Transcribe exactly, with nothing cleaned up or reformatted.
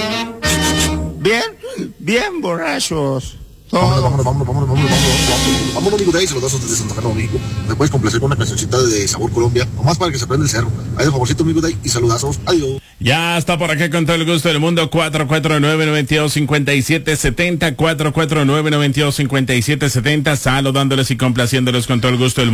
Bien, bien borrachos. Vámonos, vámonos, vámonos, vámonos, vámonos, vámonos, vámonos, vámonos, amigo de ahí, saludazos desde Santa Fe, México. ¿Me puedes complacer con una cancioncita de Sabor Colombia? Nomás para que se prenda el cerro. Ahí de favorcito, amigo de ahí, y saludazos. Adiós. Ya está por acá con todo el gusto del mundo. cuatro cuatro nueve, nueve dos, cinco siete siete cero. cuatro cuatro nueve, nueve dos, cinco siete siete cero. Saludándoles y complaciéndoles con todo el gusto del mundo.